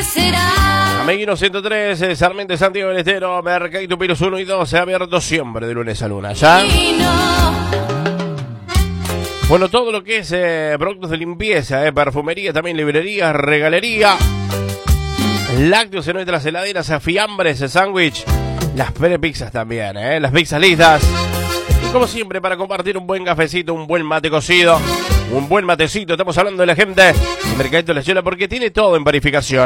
Ameguino 103, Sarmiento, Santiago del Estero, Mercadito Pilos 1 y 2, se ha abierto siempre de lunes a luna, ¿ya? Bueno, todo lo que es productos de limpieza, perfumería, también librería, regalería, lácteos en nuestras heladeras, fiambres, sándwich, las prepizzas también, las pizzas listas. Y como siempre, para compartir un buen cafecito, un buen mate cocido, un buen matecito, estamos hablando de la gente de Mercadito La Yola porque tiene todo en panificación.